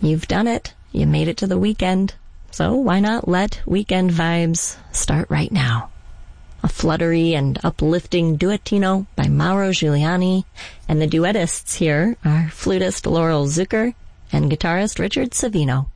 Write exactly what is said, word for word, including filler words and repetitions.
You've done it. You made it to the weekend. So why not let weekend vibes start right now? A fluttery and uplifting duettino by Mauro Giuliani, and the duettists here are flutist Laurel Zucker and guitarist Richard Savino.